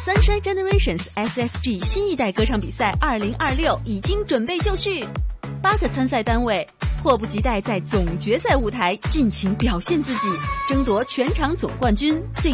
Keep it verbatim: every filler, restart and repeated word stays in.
Sunshine Generations S S G 新一代歌唱比赛二零二六已经准备就绪，八个参赛单位迫不及待在总决赛舞台尽情表现自己，争夺全场总冠军。最